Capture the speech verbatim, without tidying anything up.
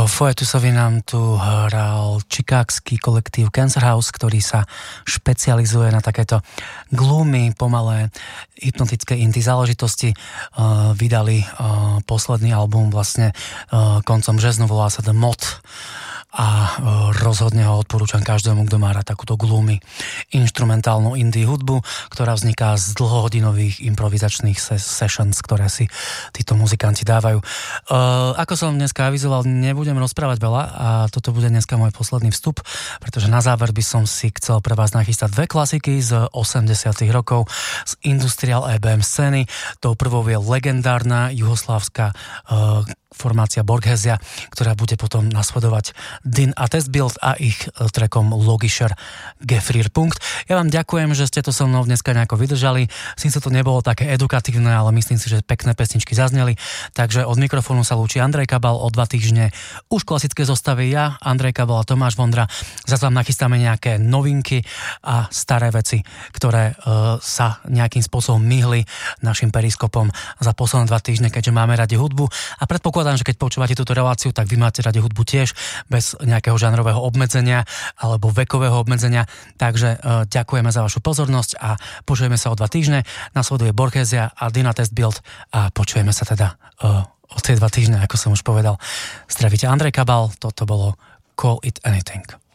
Foetusovi nám tu hral čikágsky kolektív Cancer House, ktorý sa špecializuje na takéto gloomy, pomalé, hypnotické indie záležitosti. Vydali posledný album vlastne koncom března, volá sa The Mod a rozhodne ho odporúčam každému, kto má rád takúto gloomy instrumentálnu indie hudbu, ktorá vzniká z dlhohodinových improvizačných ses- sessions, ktoré si títo muzikanti dávajú. Uh, ako som dneska avizoval, nebudem rozprávať veľa a toto bude dneska môj posledný vstup, pretože na záver by som si chcel pre vás nachystať dve klasiky z osemdesiatych rokov z industrial é bé em scény. Tou prvou je legendárna juhoslávska uh, formácia Borghesia, ktorá bude potom nasledovať Din a Testbild a ich trackom Logischer Gefrierpunkt. Ja vám ďakujem, že ste to so mnou dneska nejako vydržali. Síce to nebolo také edukatívne, ale myslím si, že pekné pesničky zazneli. Takže od mikrofónu sa lúči Andrej Kabal, o dva týždne už klasické zostavy ja, Andrej Kabal a Tomáš Vondra. Zase vám nachystáme nejaké novinky a staré veci, ktoré uh, sa nejakým spôsobom myhli našim periskopom za posledné dva týždne, keďže máme radi hudbu a predpokladám, že keď počúvate túto reláciu, tak vy máte radi hudbu tiež bez nejakého žánrového obmedzenia alebo vekového obmedzenia. Takže uh, ďakujeme za vašu pozornosť a počujeme sa o dva týždne. Nasleduje Borghesia a Dina Testbild a počujeme sa teda uh, o tie dva týždne, ako som už povedal. Zdravíte Andrej Kabal, toto bolo Call It Anything.